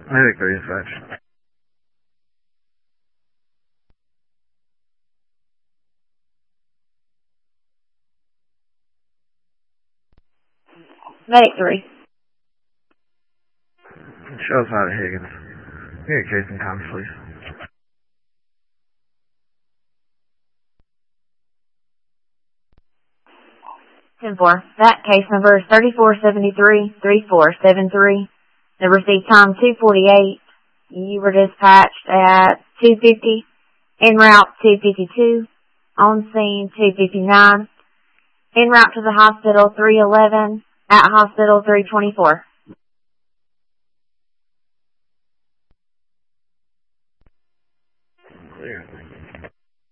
Medic 3 dispatch. Medic 3. Show us out of Higgins. Here, Jason Thomas, please. 10-4. That case number is 3473-3473. The received time 2:48. You were dispatched at 2:50. En route 2:52. On scene 2:59. En route to the hospital 3:11. At hospital 3:24.